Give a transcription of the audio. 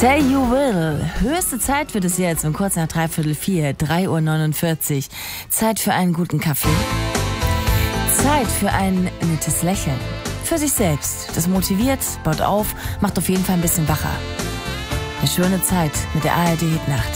Say You Will. Höchste Zeit wird es jetzt um kurz nach 3:45, 3:49 Uhr. Zeit für einen guten Kaffee. Zeit für ein nettes Lächeln. Für sich selbst. Das motiviert, baut auf, macht auf jeden Fall ein bisschen wacher. Eine schöne Zeit mit der ARD Hitnacht.